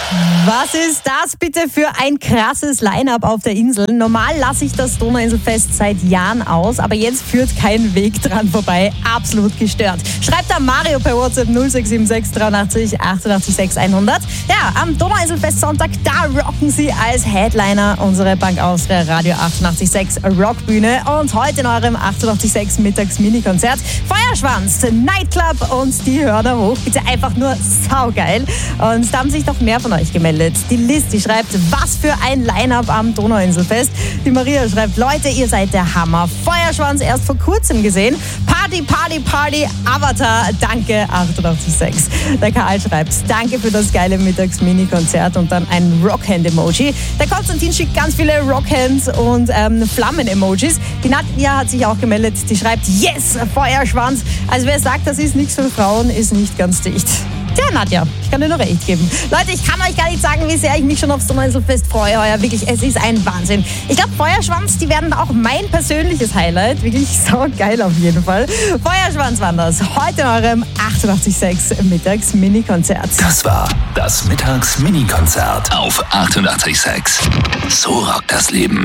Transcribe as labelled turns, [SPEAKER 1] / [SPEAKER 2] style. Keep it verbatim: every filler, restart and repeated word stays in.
[SPEAKER 1] Was ist das bitte für ein krasses Line-Up auf der Insel? Normal lasse ich das Donauinselfest seit Jahren aus, aber jetzt führt kein Weg dran vorbei. Absolut gestört. Schreibt da Mario per WhatsApp null sechs sieben sechs dreiundachtzig achtundachtzig sechs hundert. Ja, am Donauinselfest Sonntag, da rocken sie als Headliner unsere Bank Austria Radio achtundachtzig sechs Rockbühne. Und heute in eurem achtundachtzig sechs Mittags-Mini-Konzert Feuerschwanz, Nightclub und die Hörner hoch. Bitte einfach nur saugeil. Und da haben sich noch mehr von euch gemeldet. Die Liz, die schreibt, was für ein Line-Up am Donauinselfest. Die Maria schreibt, Leute, ihr seid der Hammer. Feuerschwanz erst vor kurzem gesehen. Party, Party, Party, Avatar, danke achtundachtzig sechs. Der Karl schreibt, danke für das geile Mittags-Mini-Konzert und dann ein Rockhand-Emoji. Der Konstantin schickt ganz viele Rockhands und ähm, Flammen-Emojis. Die Nadja hat sich auch gemeldet, die schreibt, yes, Feuerschwanz. Also wer sagt, das ist nichts für Frauen, ist nicht ganz dicht. Tja, Nadja, ich kann dir nur recht geben. Leute, ich kann euch gar nicht sagen, wie sehr ich mich schon aufs Donauinselfest freue heuer. Wirklich, es ist ein Wahnsinn. Ich glaube, Feuerschwanz, die werden auch mein persönliches Highlight. Wirklich saugeil auf jeden Fall. Feuerschwanz waren das. Heute in eurem achtundachtzig sechs Mittags-Mini-Konzert.
[SPEAKER 2] Das war das Mittags-Mini-Konzert auf achtundachtzig sechs. So rockt das Leben.